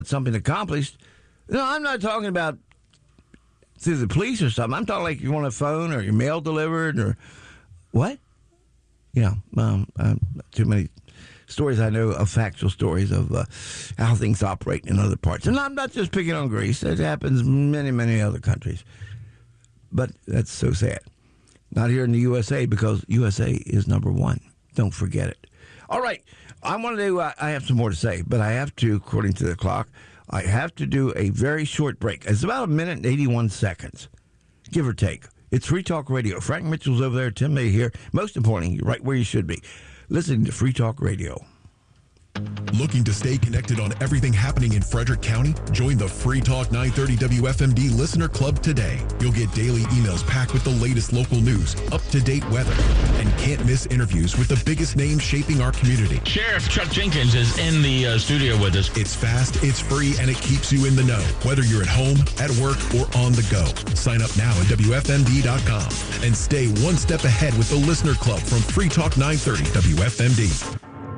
something accomplished. No, I'm not talking about through the police or something. I'm talking like you want a phone or your mail delivered or what? Yeah, too many stories I know of, factual stories of how things operate in other parts. And I'm not just picking on Greece. It happens in many, many other countries. But that's so sad. Not here in the USA, because USA is number one. Don't forget it. All right. I want to do, I have some more to say, but I have to, according to the clock, I have to do a very short break. It's about 1 minute and 81 seconds, give or take. It's Free Talk Radio. Frank Mitchell's over there, Tim May here. Most importantly, you're right where you should be, listening to Free Talk Radio. Looking to stay connected on everything happening in Frederick County? Join the Free Talk 930 WFMD Listener Club today. You'll get daily emails packed with the latest local news, up-to-date weather, and can't miss interviews with the biggest names shaping our community. Sheriff Chuck Jenkins is in the studio with us. It's fast, it's free, and it keeps you in the know, whether you're at home, at work, or on the go. Sign up now at WFMD.com and stay one step ahead with the Listener Club from Free Talk 930 WFMD.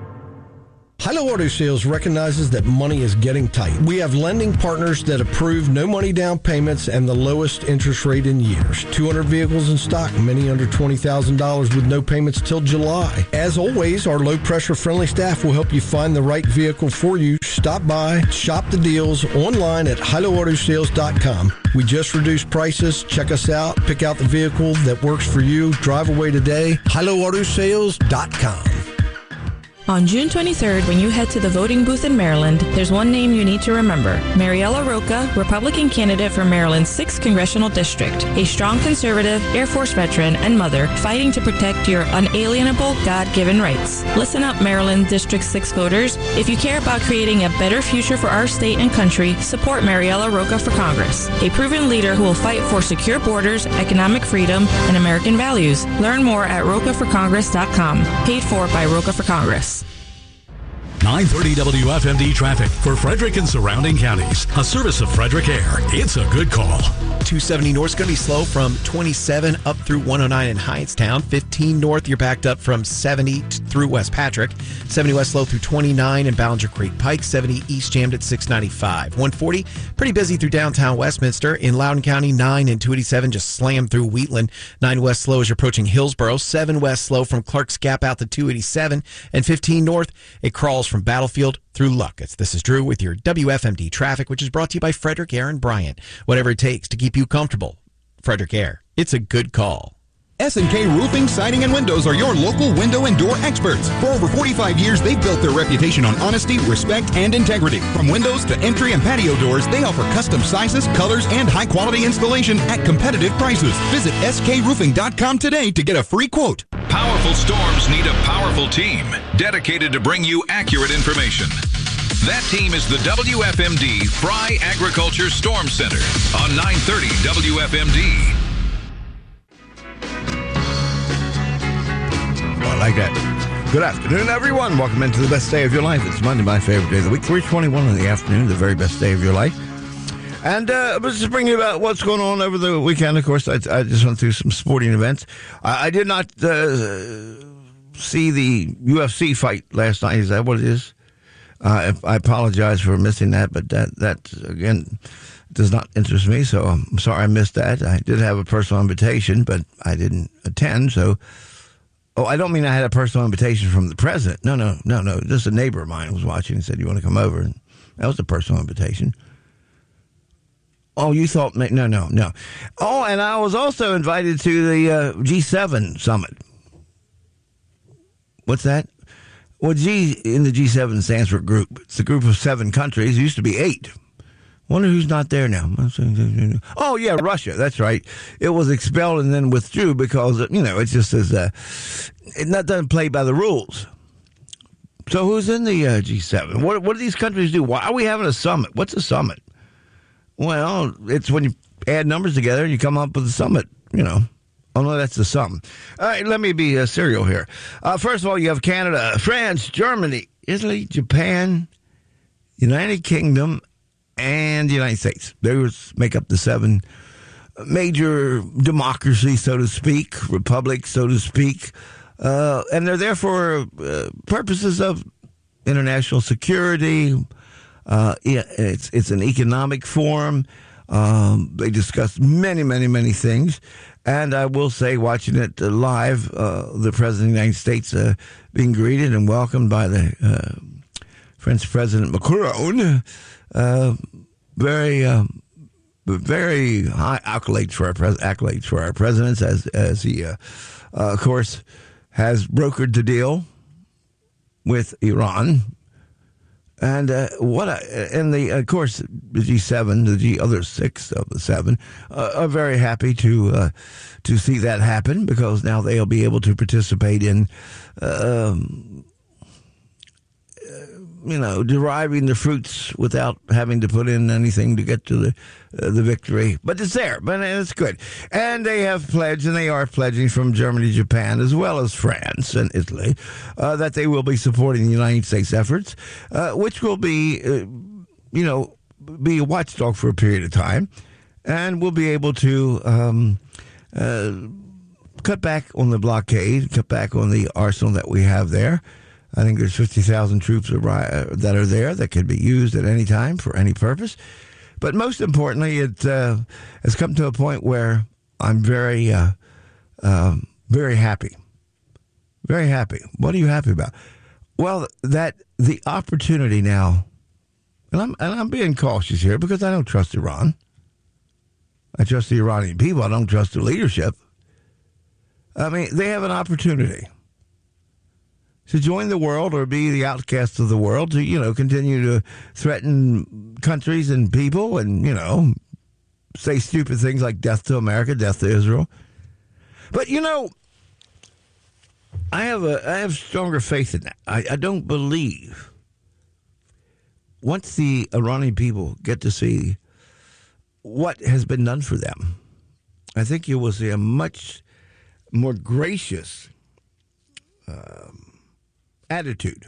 Hilo Auto Sales recognizes that money is getting tight. We have lending partners that approve no money down payments and the lowest interest rate in years. 200 vehicles in stock, many under $20,000 with no payments till July. As always, our low-pressure friendly staff will help you find the right vehicle for you. Stop by, shop the deals online at HiloAutoSales.com. We just reduced prices. Check us out. Pick out the vehicle that works for you. Drive away today. HiloAutoSales.com. On June 23rd, when you head to the voting booth in Maryland, there's one name you need to remember. Mariella Roca, Republican candidate for Maryland's 6th Congressional District. A strong conservative, Air Force veteran, and mother fighting to protect your unalienable, God-given rights. Listen up, Maryland District 6 voters. If you care about creating a better future for our state and country, support Mariella Roca for Congress. A proven leader who will fight for secure borders, economic freedom, and American values. Learn more at rocaforcongress.com. Paid for by Roca for Congress. 930 WFMD traffic for Frederick and surrounding counties. A service of Frederick Air. It's a good call. 270 north is going to be slow from 27 up through 109 in Hightstown. 15 north, you're backed up from 70 through West Patrick. 70 west slow through 29 in Ballinger Creek Pike. 70 east jammed at 695. 140, pretty busy through downtown Westminster. In Loudoun County, 9 and 287 just slammed through Wheatland. 9 west slow as you're approaching Hillsborough. 7 west slow from Clark's Gap out to 287. And 15 north, it crawls from Battlefield through Lucas. This is Drew with your WFMD traffic, which is brought to you by Frederick Air and Bryant. Whatever it takes to keep you comfortable. Frederick Air. It's a good call. S&K Roofing, Siding, and Windows are your local window and door experts. For over 45 years, they've built their reputation on honesty, respect, and integrity. From windows to entry and patio doors, they offer custom sizes, colors, and high-quality installation at competitive prices. Visit skroofing.com today to get a free quote. Powerful storms need a powerful team dedicated to bring you accurate information. That team is the WFMD Fry Agriculture Storm Center on 930 WFMD. I like that. Good afternoon, everyone. Welcome into the best day of your life. It's Monday, my favorite day of the week. 3:21 in the afternoon, the very best day of your life. And I was just bringing you about what's going on over the weekend. Of course, I just went through some sporting events. I did not see the UFC fight last night. Is that what it is? I apologize for missing that, but that again, does not interest me, so I'm sorry I missed that. I did have a personal invitation, but I didn't attend, so... Oh, I don't mean I had a personal invitation from the president. No. Just a neighbor of mine was watching and said, "You want to come over?" And that was a personal invitation. Oh, you thought... No. Oh, and I was also invited to the G7 summit. What's that? Well, G in the G7 stands for group. It's a group of 7 countries. It used to be 8. Wonder who's not there now. Oh, yeah, Russia. That's right. It was expelled and then withdrew because, it just says it doesn't play by the rules. So who's in the G7? What do these countries do? Why are we having a summit? What's a summit? Well, it's when you add numbers together and you come up with a summit, Oh, no, that's the sum. All right, let me be serial here. First of all, you have Canada, France, Germany, Italy, Japan, United Kingdom, and the United States. Those make up the 7 major democracies, so to speak, republics, so to speak. And they're there for purposes of international security, It's an economic forum. They discussed many things. And I will say, watching it live, the President of the United States being greeted and welcomed by the French President Macron, very high accolades for our presidents as he, of course, has brokered the deal with Iran. And of course, the G7, the other 6 of the 7, are very happy to see that happen, because now they'll be able to participate in, deriving the fruits without having to put in anything to get to the victory. But it's there, but it's good. And they have pledged, and they are pledging from Germany, Japan, as well as France and Italy, that they will be supporting the United States efforts, which will be, be a watchdog for a period of time, and we'll be able to cut back on the blockade, cut back on the arsenal that we have there. I think there's 50,000 troops that are there that could be used at any time for any purpose. But most importantly, it has come to a point where I'm very happy. Very happy. What are you happy about? Well, that the opportunity now, and I'm being cautious here because I don't trust Iran. I trust the Iranian people. I don't trust the leadership. I mean, they have an opportunity to join the world or be the outcast of the world, to, continue to threaten countries and people and, say stupid things like death to America, death to Israel. But, I have stronger faith in that. I don't believe once the Iranian people get to see what has been done for them, I think you will see a much more gracious attitude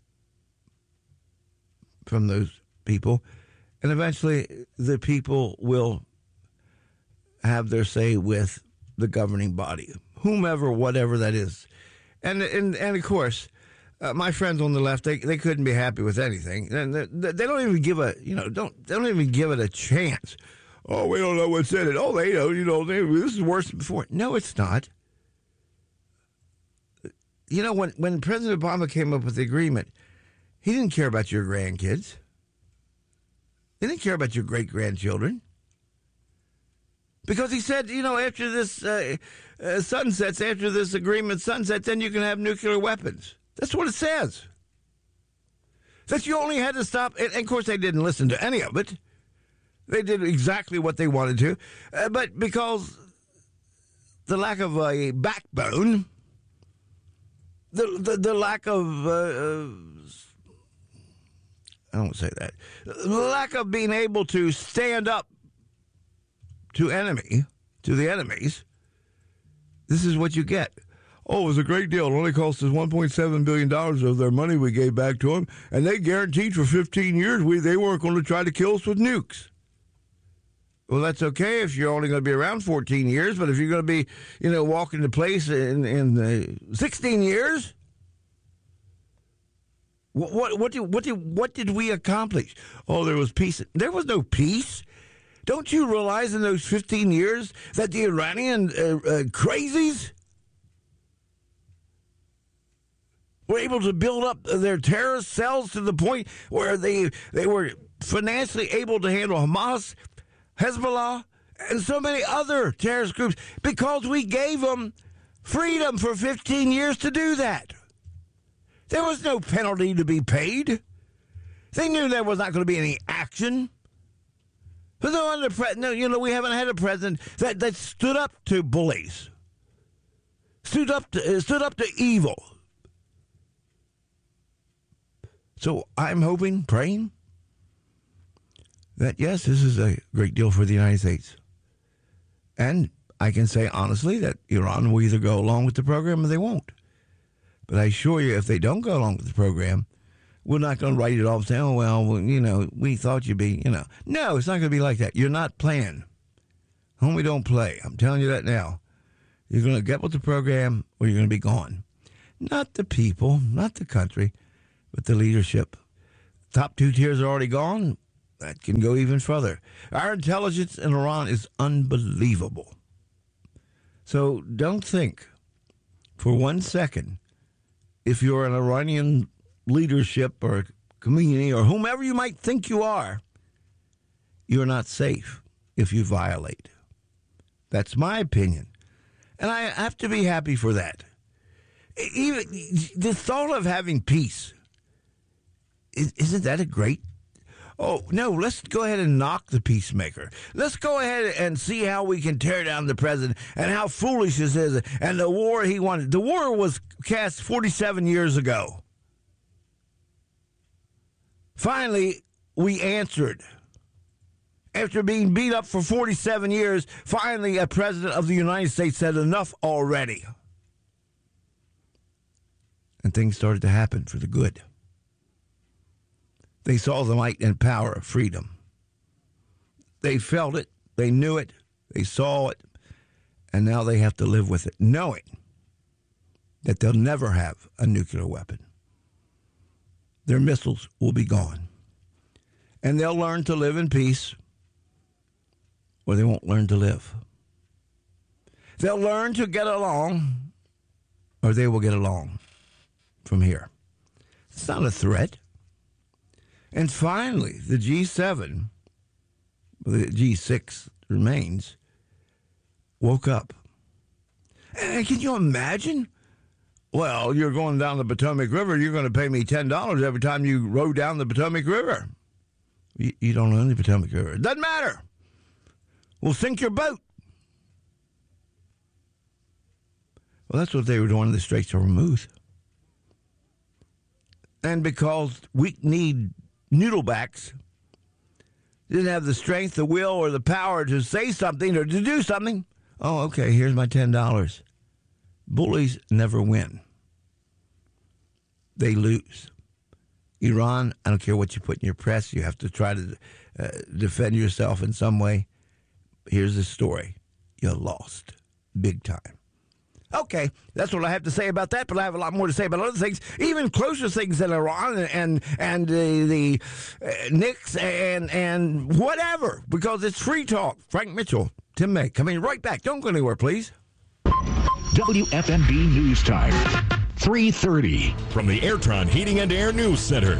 from those people, and eventually the people will have their say with the governing body, whomever, whatever that is, and of course, my friends on the left, they couldn't be happy with anything, and they don't even give they don't even give it a chance. Oh, we don't know what's in it. Oh, they know, this is worse than before. No, it's not. When President Obama came up with the agreement, he didn't care about your grandkids. He didn't care about your great-grandchildren. Because he said, after this sunsets, after this agreement sunsets, then you can have nuclear weapons. That's what it says. That you only had to stop, and of course they didn't listen to any of it. They did exactly what they wanted to. But because the lack of a backbone, the lack of, I don't say that, the lack of being able to stand up to the enemies, this is what you get. Oh, it was a great deal. It only cost us $1.7 billion of their money we gave back to them, and they guaranteed for 15 years they weren't going to try to kill us with nukes. Well, that's okay if you're only going to be around 14 years, but if you're going to be, walking the place in 16 years, what did we accomplish? Oh, there was peace. There was no peace. Don't you realize in those 15 years that the Iranian crazies were able to build up their terrorist cells to the point where they were financially able to handle Hamas, Hezbollah, and so many other terrorist groups because we gave them freedom for 15 years to do that. There was no penalty to be paid. They knew there was not going to be any action. But we haven't had a president that stood up to bullies, stood up to evil. So I'm hoping, praying, that, yes, this is a great deal for the United States. And I can say honestly that Iran will either go along with the program or they won't. But I assure you, if they don't go along with the program, we're not going to write it off and say, oh, well, we thought you'd be, No, it's not going to be like that. You're not playing. Homie, don't play. I'm telling you that now. You're going to get with the program or you're going to be gone. Not the people, not the country, but the leadership. top 2 tiers are already gone. That can go even further. Our intelligence in Iran is unbelievable. So don't think for 1 second, if you're an Iranian leadership or community or whomever you might think you are, you're not safe if you violate. That's my opinion. And I have to be happy for that. Even the thought of having peace, isn't that a great... Oh, no, let's go ahead and knock the peacemaker. Let's go ahead and see how we can tear down the president and how foolish this is. And the war he wanted. The war was cast 47 years ago. Finally, we answered. After being beat up for 47 years, finally a president of the United States said enough already. And things started to happen for the good. They saw the might and power of freedom. They felt it. They knew it. They saw it. And now they have to live with it, knowing that they'll never have a nuclear weapon. Their missiles will be gone. And they'll learn to live in peace, or they won't learn to live. They'll learn to get along, or they will get along from here. It's not a threat. And finally, the G7, the G6 remains, woke up. And can you imagine? Well, you're going down the Potomac River, you're going to pay me $10 every time you row down the Potomac River. You don't own the Potomac River. It doesn't matter. We'll sink your boat. Well, that's what they were doing in the Straits of Hormuz. And because weak-kneed noodlebacks didn't have the strength, the will, or the power to say something or to do something, oh, okay, here's my $10. Bullies never win. They lose. Iran, I don't care what you put in your press, you have to try to defend yourself in some way. Here's the story. You lost. Big time. Okay, that's what I have to say about that, but I have a lot more to say about other things, even closer things than Iran and the Knicks and whatever, because it's free talk. Frank Mitchell, Tim May, coming right back. Don't go anywhere, please. WFMD News Time, 3:30. From the Airtron Heating and Air News Center.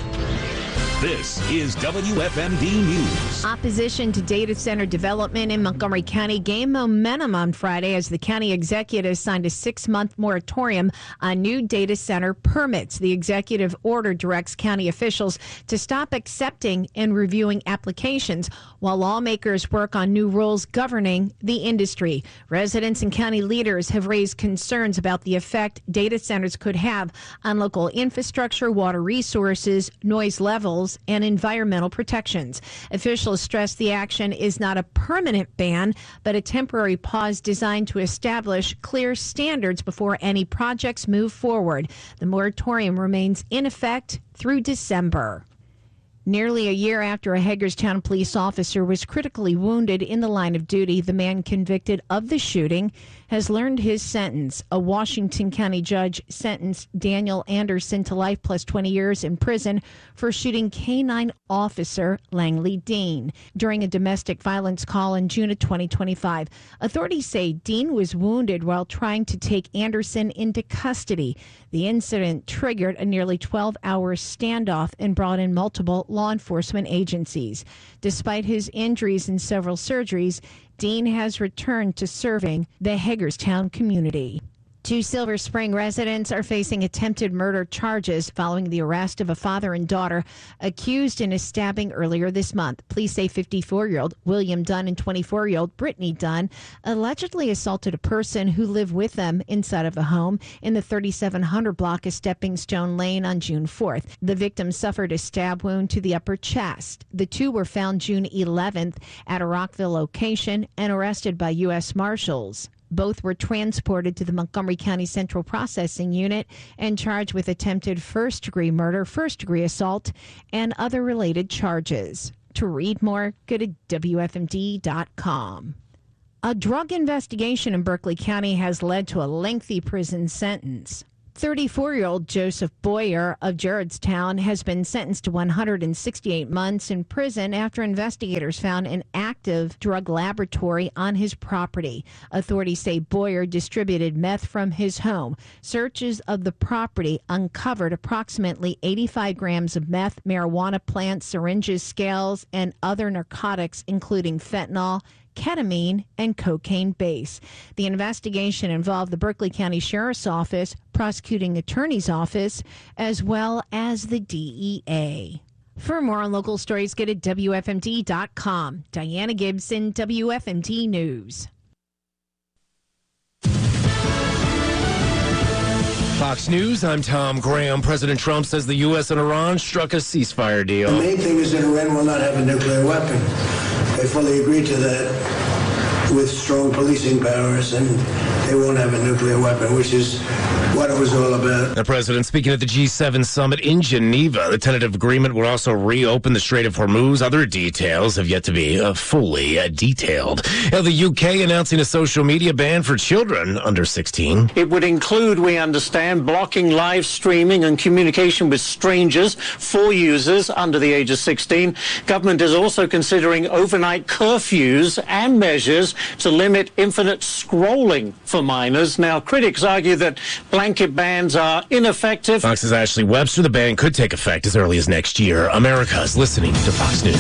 This is WFMD News. Opposition to data center development in Montgomery County gained momentum on Friday as the county executive signed a 6-month moratorium on new data center permits. The executive order directs county officials to stop accepting and reviewing applications while lawmakers work on new rules governing the industry. Residents and county leaders have raised concerns about the effect data centers could have on local infrastructure, water resources, noise levels, and environmental protections. Officials stress the action is not a permanent ban, but a temporary pause designed to establish clear standards before any projects move forward. The moratorium remains in effect through December. Nearly a year after a Hagerstown police officer was critically wounded in the line of duty, the man convicted of the shooting has learned his sentence. A Washington County judge sentenced Daniel Anderson to life plus 20 years in prison for shooting K-9 officer Langley Dean during a domestic violence call in June of 2025. Authorities say Dean was wounded while trying to take Anderson into custody. The incident triggered a nearly 12-hour standoff and brought in multiple law enforcement agencies. Despite his injuries and several surgeries, Dean has returned to serving the Hagerstown community. 2 Silver Spring residents are facing attempted murder charges following the arrest of a father and daughter accused in a stabbing earlier this month. Police say 54-year-old William Dunn and 24-year-old Brittany Dunn allegedly assaulted a person who lived with them inside of a home in the 3700 block of Stepping Stone Lane on June 4th. The victim suffered a stab wound to the upper chest. The two were found June 11th at a Rockville location and arrested by U.S. Marshals. Both were transported to the Montgomery County Central Processing Unit and charged with attempted first-degree murder, first-degree assault, and other related charges. To read more, go to WFMD.com. A drug investigation in Berkeley County has led to a lengthy prison sentence. 34-year-old Joseph Boyer of Gerardstown has been sentenced to 168 months in prison after investigators found an active drug laboratory on his property. Authorities say Boyer distributed meth from his home. Searches of the property uncovered approximately 85 grams of meth, marijuana plants, syringes, scales, and other narcotics, including fentanyl, ketamine, and cocaine base. The investigation involved the Berkeley County Sheriff's Office, Prosecuting Attorney's Office, as well as the DEA. For more on local stories, go to WFMD.com. Diana Gibson, WFMD News. Fox News, I'm Tom Graham. President Trump says the U.S. and Iran struck a ceasefire deal. The main thing is that Iran will not have a nuclear weapon. They fully agreed to that with strong policing powers, and they won't have a nuclear weapon, which is what it was all about. The president speaking at the G7 summit in Geneva. The tentative agreement would also reopen the Strait of Hormuz. Other details have yet to be fully detailed. The UK announcing a social media ban for children under 16. It would include, we understand, blocking live streaming and communication with strangers for users under the age of 16. Government is also considering overnight curfews and measures to limit infinite scrolling for minors. Now, critics argue that blanket bans are ineffective. Fox's Ashley Webster. The ban could take effect as early as next year. America is listening to Fox News.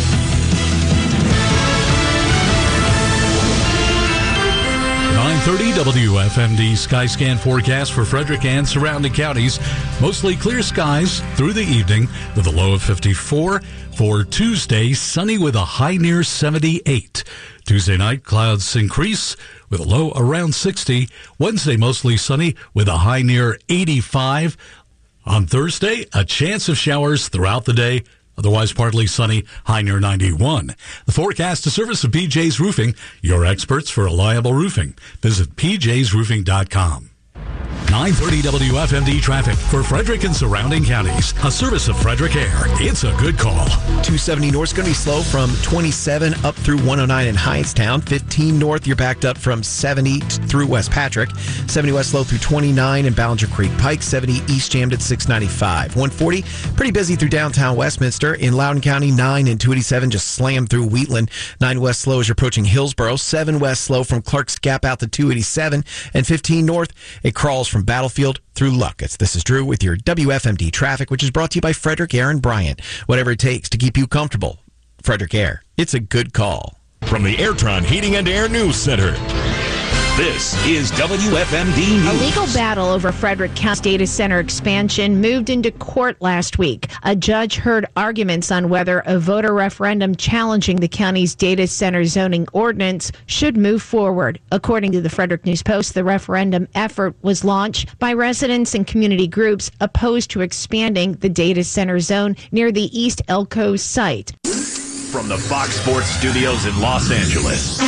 9:30 WFMD Skyscan forecast for Frederick and surrounding counties. Mostly clear skies through the evening with a low of 54. For Tuesday, sunny with a high near 78. Tuesday night, clouds increase with a low around 60. Wednesday, mostly sunny with a high near 85. On Thursday, a chance of showers throughout the day. Otherwise, partly sunny, high near 91. The forecast is service of PJ's Roofing, your experts for reliable roofing. Visit pjsroofing.com. 9:30 WFMD traffic for Frederick and surrounding counties. A service of Frederick Air. It's a good call. 270 north is going to be slow from 27 up through 109 in Hightstown. 15 north, you're backed up from 70 through West Patrick. 70 west slow through 29 in Ballinger Creek Pike. 70 east jammed at 695. 140, pretty busy through downtown Westminster. In Loudoun County, 9 and 287 just slammed through Wheatland. 9 west slow as you're approaching Hillsboro. 7 west slow from Clark's Gap out to 287. And 15 north, it crawls from Battlefield through Lucas. This is Drew with your WFMD traffic, which is brought to you by Frederick Air and Bryant. Whatever it takes to keep you comfortable. Frederick Air. It's a good call. From the Airtron Heating and Air News Center, this is WFMD News. A legal battle over Frederick County data center expansion moved into court last week. A judge heard arguments on whether a voter referendum challenging the county's data center zoning ordinance should move forward. According to the Frederick News Post, the referendum effort was launched by residents and community groups opposed to expanding the data center zone near the East Elko site. From the Fox Sports Studios in Los Angeles,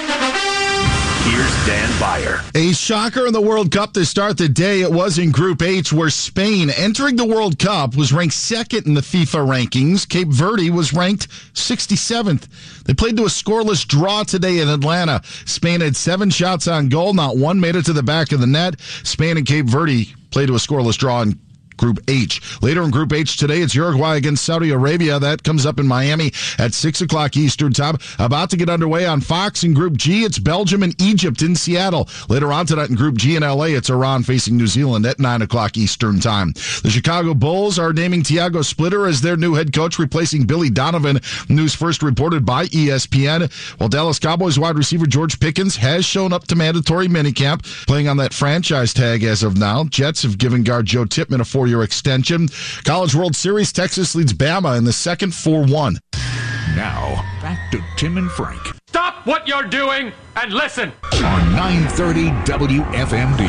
here's Dan Beyer. A shocker in the World Cup to start the day. It was in Group H, where Spain, entering the World Cup, was ranked second in the FIFA rankings. Cape Verde was ranked 67th. They played to a scoreless draw today in Atlanta. Spain had 7 shots on goal. Not one made it to the back of the net. Spain and Cape Verde played to a scoreless draw in Group H. Later in Group H today, it's Uruguay against Saudi Arabia. That comes up in Miami at 6 o'clock Eastern Time. About to get underway on Fox. In Group G, it's Belgium and Egypt in Seattle. Later on tonight in Group G in LA, it's Iran facing New Zealand at 9 o'clock Eastern Time. The Chicago Bulls are naming Tiago Splitter as their new head coach, replacing Billy Donovan. News first reported by ESPN. While Dallas Cowboys wide receiver George Pickens has shown up to mandatory minicamp, playing on that franchise tag as of now. Jets have given guard Joe Tippmann a 4-year extension. College World Series, Texas leads Bama in the second 4-1. Now, back to Tim and Frank. Stop what you're doing and listen. On 930 WFMD.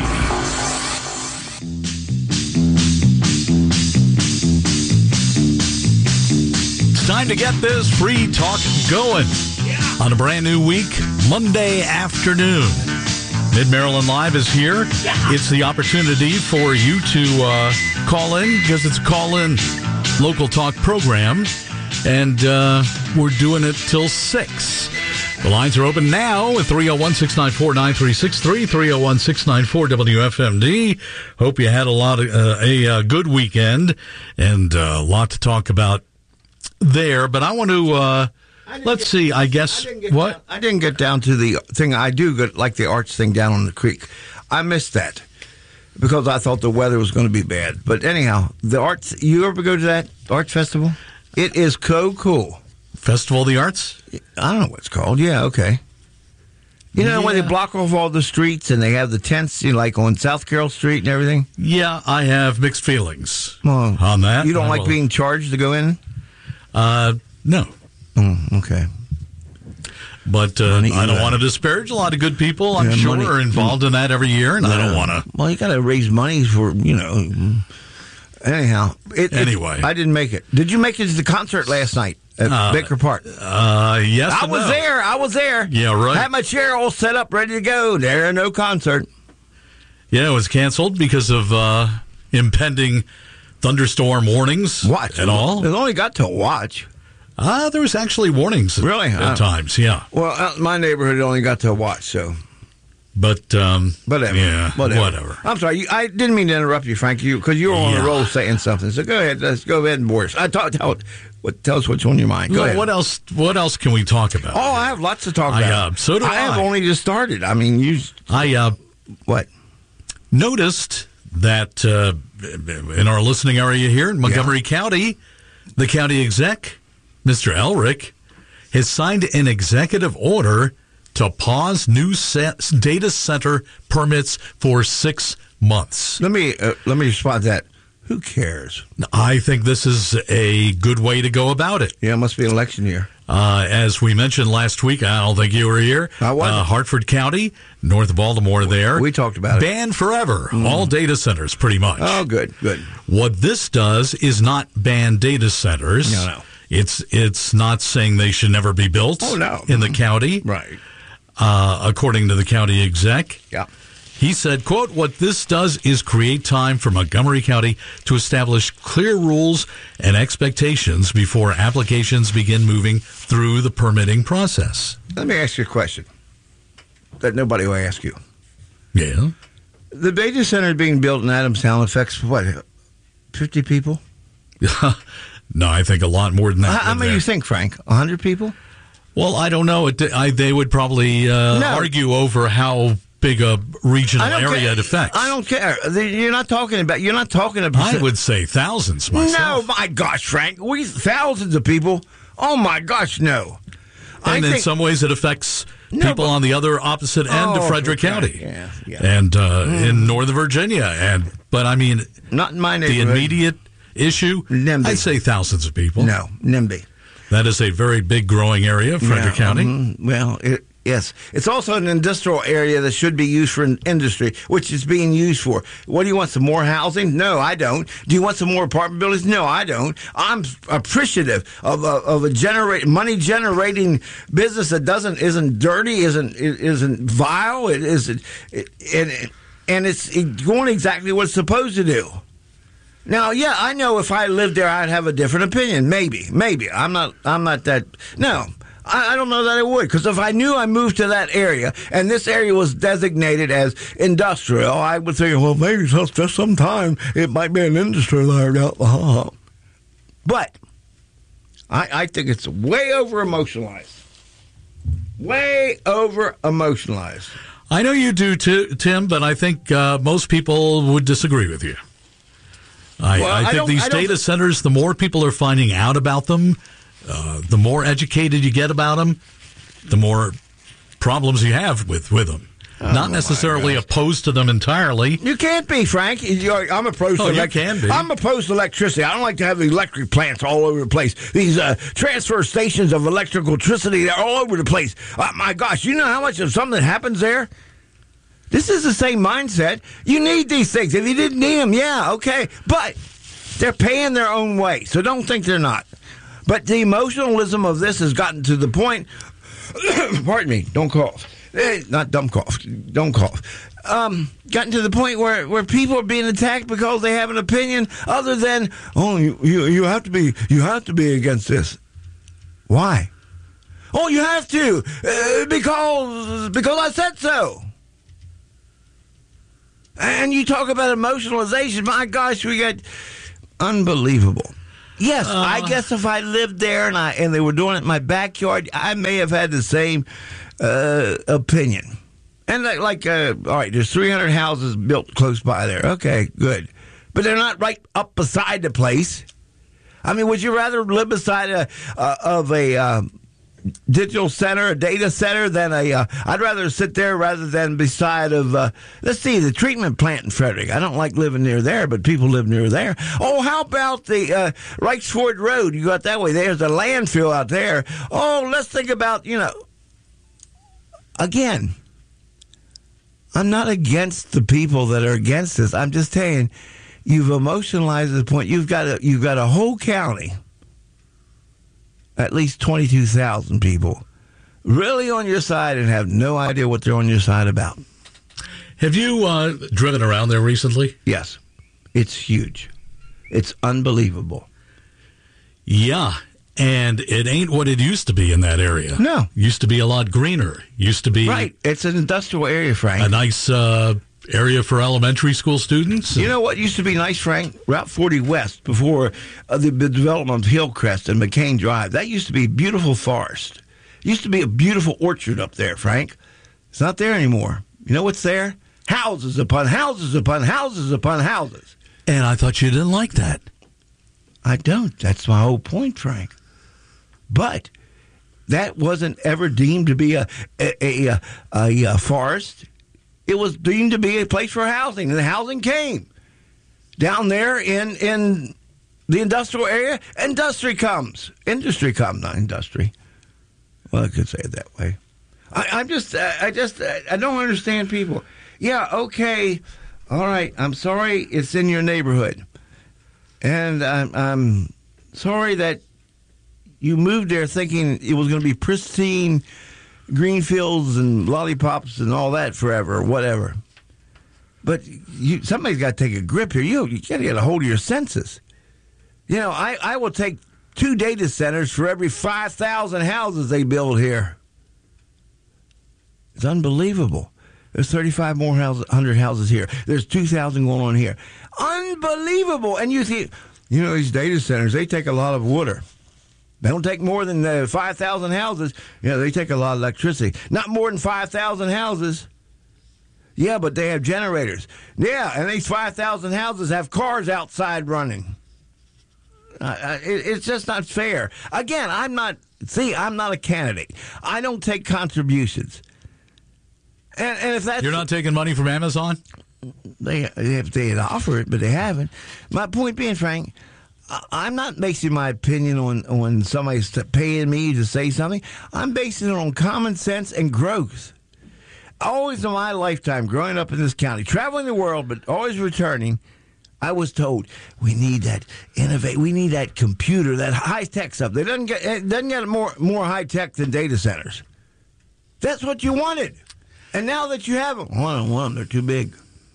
It's time to get this free talk going on a brand new week, Monday afternoon. Mid-Maryland Live is here. It's the opportunity for you to call in, because it's a call-in local talk program, and we're doing it till 6. The lines are open now at 301-694-9363, 301-694-WFMD. Hope you had a good weekend and a lot to talk about there. But I want to, let's see, I guess, what? I didn't get down to the thing. I do like the arts thing down on the creek. I missed that because I thought the weather was going to be bad. But anyhow, the arts, you ever go to that arts festival? It is so cool. Festival of the Arts? I don't know what it's called. Yeah, okay. You know, when they block off all the streets and they have the tents, like on South Carroll Street and everything? Yeah, I have mixed feelings on that. You don't like being charged to go in? No. Okay. But I don't want to disparage a lot of good people, I'm sure, are involved in that every year, and I don't want to. Well, you got to raise money for, Anyhow. Anyway. I didn't make it. Did you make it to the concert last night at Baker Park? Yes. I was there. Yeah, right. Had my chair all set up, ready to go. There, no concert. Yeah, it was canceled because of impending thunderstorm warnings. What? At all? It only got to watch. There was actually warnings at times, yeah. Well, my neighborhood only got to watch, so. But, whatever. Yeah, whatever. I'm sorry. I didn't mean to interrupt you, Frank, because you were on a roll saying something. So go ahead. Let's go ahead and Boris. Tell us what's on your mind. Go ahead. What else can we talk about? Oh, I have lots to talk about. So do I. I have only just started. I mean, what? Noticed that in our listening area here in Montgomery County, the county exec, Mr. Elrick, has signed an executive order to pause new data center permits for 6 months. Let me respond to that. Who cares? I think this is a good way to go about it. Yeah, it must be an election year. As we mentioned last week, I don't think you were here. I wasn't. Hartford County, north of Baltimore there. We talked about it. Ban forever. All data centers, pretty much. Oh, good. What this does is not ban data centers. No. It's not saying they should never be built in the county. Right. According to the county exec. Yeah. He said, quote, what this does is create time for Montgomery County to establish clear rules and expectations before applications begin moving through the permitting process. Let me ask you a question that nobody will ask you. Yeah. The data center being built in Adamstown affects, 50 people? No, I think a lot more than that. How many do you think, Frank? 100 people? Well, I don't know. They would probably argue over how big a regional area it affects. I don't care. You're not talking about. I would say thousands myself. No, my gosh, Frank, thousands of people. Oh my gosh, no. And in some ways, it affects people on the other opposite end of Frederick County, and in Northern Virginia. But I mean, not in my neighborhood. The immediate issue, NIMBY. I'd say thousands of people. No, NIMBY. That is a very big growing area of Frederick County. Well, yes. It's also an industrial area that should be used for industry, which is being used for. What do you want, some more housing? No, I don't. Do you want some more apartment buildings? No, I don't. I'm appreciative of a money-generating business that isn't dirty, isn't vile, and it's going exactly what it's supposed to do. Now, yeah, I know if I lived there, I'd have a different opinion. Maybe. I'm not that. No, I don't know that I would. Because if I knew I moved to that area and this area was designated as industrial, I would think, well, maybe just sometime it might be an industry there. But I think it's way over emotionalized. Way over emotionalized. I know you do too, Tim, but I think most people would disagree with you. I think these data centers, the more people are finding out about them, the more educated you get about them, the more problems you have with them. Not necessarily opposed to them entirely. You can't be, Frank. I'm opposed to you can be. I'm opposed to electricity. I don't like to have electric plants all over the place. These transfer stations of electricity, they're all over the place. My gosh, you know how much of something happens there? This is the same mindset. You need these things. If you didn't need them, yeah, okay. But they're paying their own way, so don't think they're not. But the emotionalism of this has gotten to the point, pardon me, don't cough. Not dumb cough, don't cough. Gotten to the point where people are being attacked because they have an opinion other than, you have to be against this. Why? Oh, you have to because I said so. And you talk about emotionalization. My gosh, we got unbelievable. Yes, I guess if I lived there and they were doing it in my backyard, I may have had the same opinion. And all right, there's 300 houses built close by there. Okay, good. But they're not right up beside the place. I mean, would you rather live beside a digital center, a data center, than I'd rather sit there rather than beside of, let's see, the treatment plant in Frederick. I don't like living near there, but people live near there. Oh, how about the Reichsford Road? You got that way. There's a landfill out there. Oh, let's think about, again, I'm not against the people that are against this. I'm just saying you've emotionalized the point. You've got a whole county, at least 22,000 people, really on your side and have no idea what they're on your side about. Have you driven around there recently? Yes. It's huge. It's unbelievable. Yeah. And it ain't what it used to be in that area. No. Used to be a lot greener. Used to be... Right. It's an industrial area, Frank. A nice area for elementary school students. You know what used to be nice, Frank? Route 40 West, before the development of Hillcrest and McCain Drive. That used to be beautiful forest. Used to be a beautiful orchard up there, Frank. It's not there anymore. You know what's there? Houses upon houses upon houses upon houses. And I thought you didn't like that. I don't. That's my whole point, Frank. But that wasn't ever deemed to be a forest. It was deemed to be a place for housing, and the housing came. Down there in the industrial area, industry comes, not industry. Well, I could say it that way. I don't understand people. Yeah, okay, all right, I'm sorry it's in your neighborhood. And I'm sorry that you moved there thinking it was going to be pristine green fields and lollipops and all that forever or whatever. But somebody's got to take a grip here. You got to get a hold of your senses. I will take 2 data centers for every 5,000 houses they build here. It's unbelievable. There's 35 more hundred houses here. There's 2,000 going on here. Unbelievable. And you see, these data centers, they take a lot of water. They don't take more than 5,000 houses. They take a lot of electricity. Not more than 5,000 houses. Yeah, but they have generators. Yeah, and these 5,000 houses have cars outside running. It's just not fair. Again, I'm not a candidate. I don't take contributions. And if that's... You're not taking money from Amazon? If they'd offer it, but they haven't. My point being, Frank, I'm not basing my opinion on somebody's paying me to say something. I'm basing it on common sense and growth. Always in my lifetime, growing up in this county, traveling the world, but always returning, I was told, we need that innovate. We need that computer, that high-tech stuff. It doesn't get more high-tech than data centers. That's what you wanted. And now that you have them, one, they're too big.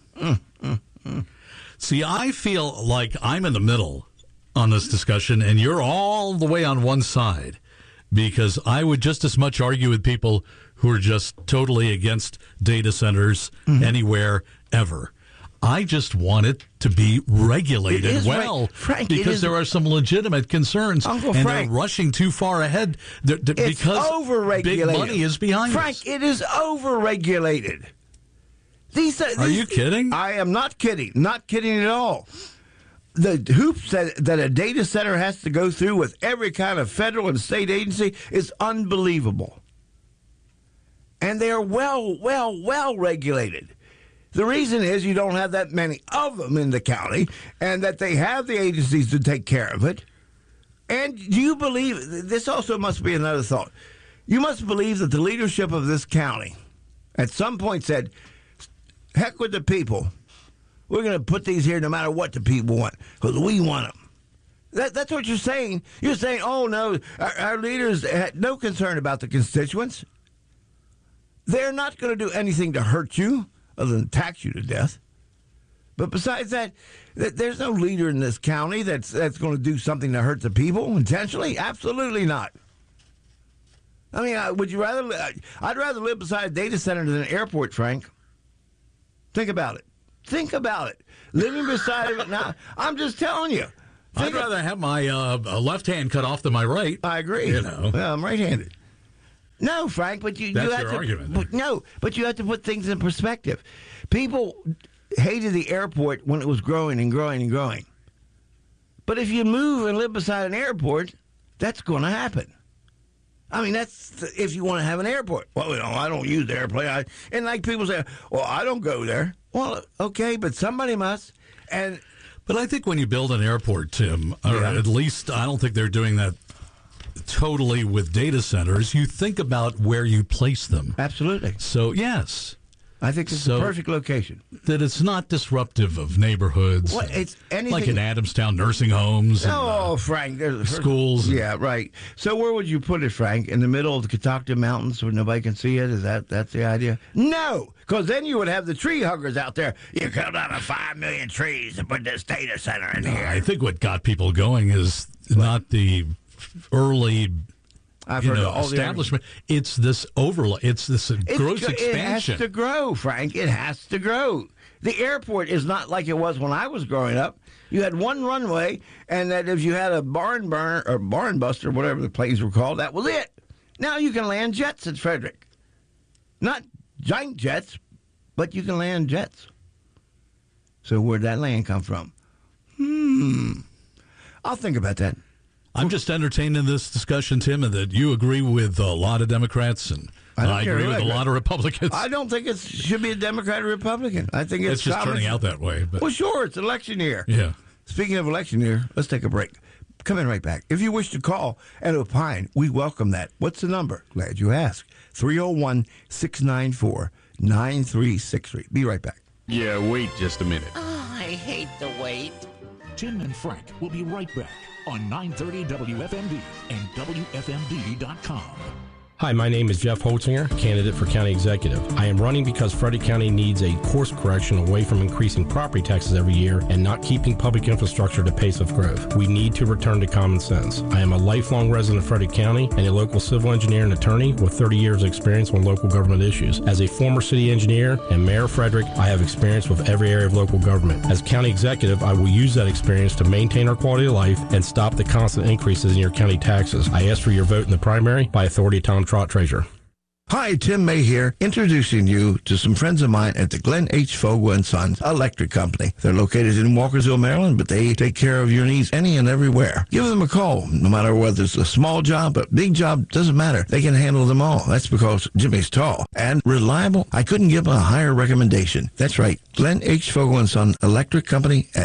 See, I feel like I'm in the middle on this discussion, and you're all the way on one side, because I would just as much argue with people who are just totally against data centers anywhere, ever. I just want it to be regulated well, Frank, because there are some legitimate concerns, Uncle and Frank, they're rushing too far ahead because overregulated. Big money is behind Frank, us. it is overregulated. Are you kidding? I am not kidding. Not kidding at all. The hoops that a data center has to go through with every kind of federal and state agency is unbelievable. And they are well regulated. The reason is you don't have that many of them in the county, and that they have the agencies to take care of it. And do you believe, this also must be another thought, you must believe that the leadership of this county at some point said, heck with the people. We're going to put these here no matter what the people want, because we want them. That's what you're saying. You're saying, oh, no, our leaders had no concern about the constituents. They're not going to do anything to hurt you other than tax you to death. But besides that, there's no leader in this county that's going to do something to hurt the people intentionally. Absolutely not. I mean, would you rather? I'd rather live beside a data center than an airport, Frank. Think about it. Think about it. Living beside it now. I'm just telling you. I'd rather have my left hand cut off than my right. I agree. Well, I'm right-handed. No, Frank, but you That's have your to. argument. But you have to put things in perspective. People hated the airport when it was growing and growing and growing. But if you move and live beside an airport, that's going to happen. I mean, that's if you want to have an airport. Well, I don't use the airplane. And like people say, well, I don't go there. Well, okay, but somebody must. But I think when you build an airport, Tim, or at least I don't think they're doing that totally with data centers, you think about where you place them. Absolutely. So, yes. I think it's the perfect location. That it's not disruptive of neighborhoods. Well, it's anything like in Adamstown nursing homes. Oh, Frank. Schools. Yeah, right. So where would you put it, Frank? In the middle of the Catoctin Mountains where nobody can see it? That's the idea? No, because then you would have the tree huggers out there. You cut down 5 million trees and put this data center in here. I think what got people going is not the early establishment. It's this overlay. It's this gross expansion. It has to grow, Frank. It has to grow. The airport is not like it was when I was growing up. You had one runway, and that if you had a barn buster, whatever the planes were called, that was it. Now you can land jets at Frederick. Not giant jets, but you can land jets. So where'd that land come from? I'll think about that. I'm just entertaining this discussion, Tim, and that you agree with a lot of Democrats, and I agree with a lot of Republicans. I don't think it should be a Democrat or Republican. I think it's just turning out that way. But. Well, sure, it's election year. Yeah. Speaking of election year, let's take a break. Come in right back. If you wish to call and opine, we welcome that. What's the number? Glad you asked. 301-694-9363. Be right back. Yeah, wait just a minute. Oh, I hate the wait. Tim and Frank will be right back on 930 WFMD and WFMD.com. Hi, my name is Jeff Holtzinger, candidate for county executive. I am running because Frederick County needs a course correction away from increasing property taxes every year and not keeping public infrastructure at the pace of growth. We need to return to common sense. I am a lifelong resident of Frederick County and a local civil engineer and attorney with 30 years of experience on local government issues. As a former city engineer and mayor of Frederick, I have experience with every area of local government. As county executive, I will use that experience to maintain our quality of life and stop the constant increases in your county taxes. I ask for your vote in the primary. By authority of Tom Trott, Treasurer. Hi, Tim May here, introducing you to some friends of mine at the Glenn H. Fogel & Sons Electric Company. They're located in Walkersville, Maryland, but they take care of your needs any and everywhere. Give them a call, no matter whether it's a small job, a big job, doesn't matter. They can handle them all. That's because Jimmy's tall and reliable. I couldn't give a higher recommendation. That's right, Glenn H. Fogel & Son Electric Company at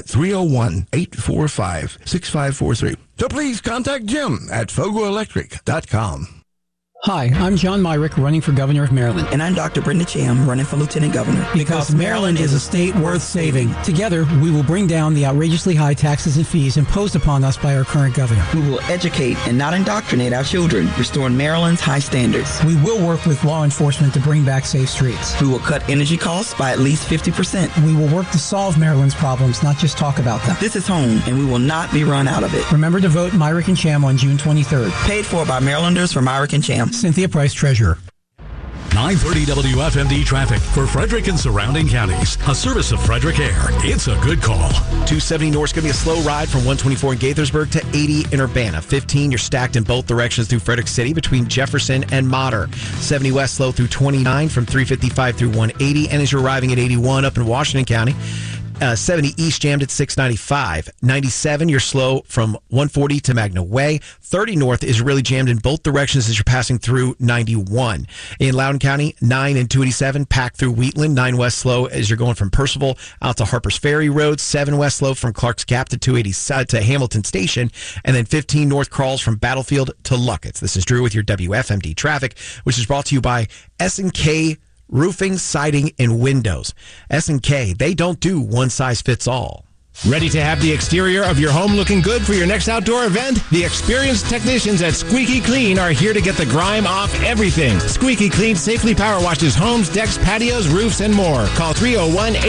301-845-6543. So please contact Jim at FogelElectric.com. Hi, I'm John Myrick, running for Governor of Maryland. And I'm Dr. Brenda Cham, running for Lieutenant Governor. Because Maryland is a state worth saving. Together, we will bring down the outrageously high taxes and fees imposed upon us by our current governor. We will educate and not indoctrinate our children, restoring Maryland's high standards. We will work with law enforcement to bring back safe streets. We will cut energy costs by at least 50%. We will work to solve Maryland's problems, not just talk about them. This is home, and we will not be run out of it. Remember to vote Myrick and Cham on June 23rd. Paid for by Marylanders for Myrick and Cham. Cynthia Price, Treasurer. 930 WFMD traffic for Frederick and surrounding counties. A service of Frederick Air. It's a good call. 270 North is going to be a slow ride from 124 in Gaithersburg to 80 in Urbana. 15, you're stacked in both directions through Frederick City between Jefferson and Mater. 70 West slow through 29 from 355 through 180. And as you're arriving at 81 up in Washington County, 70 East jammed at 695. 97, you're slow from 140 to Magna Way. 30 North is really jammed in both directions as you're passing through 91. In Loudoun County, 9 and 287 packed through Wheatland. 9 West slow as you're going from Percival out to Harper's Ferry Road. 7 West slow from Clark's Gap to 280 to Hamilton Station. And then 15 North crawls from Battlefield to Luckett's. This is Drew with your WFMD traffic, which is brought to you by S&K Roofing, Siding, and Windows. S&K, they don't do one size fits all. Ready to have the exterior of your home looking good for your next outdoor event? The experienced technicians at Squeaky Clean are here to get the grime off everything. Squeaky Clean safely power washes homes, decks, patios, roofs, and more. Call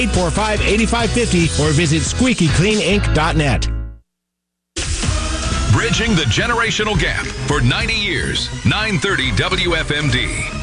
301-845-8550 or visit squeakycleaninc.net. Bridging the generational gap for 90 years. 930 WFMD.